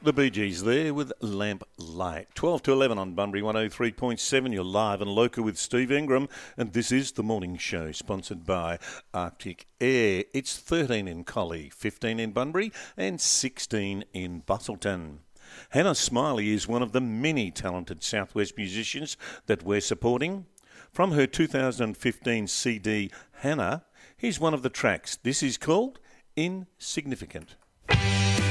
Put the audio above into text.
The Bee Gees there with Lamp Light. 12 to 11 on Bunbury 103.7. You're live and local with Steve Ingram, and this is The Morning Show, sponsored by Arctic Air. It's 13 in Collie, 15 in Bunbury, and 16 in Busselton. Hannah Smiley is one of the many talented Southwest musicians that we're supporting. From her 2015 CD, Hannah, here's one of the tracks. This is called Insignificant.